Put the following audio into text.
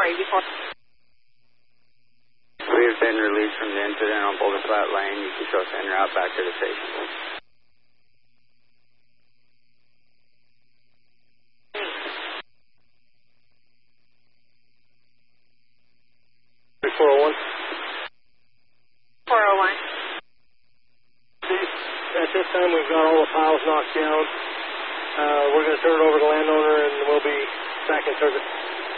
84. We have been released from the incident on Boulder Flat Lane. You can show us en route back to the station. 401. 401. At this time, we've got all the piles knocked down. We're going to turn it over to the landowner, and we'll be back in service.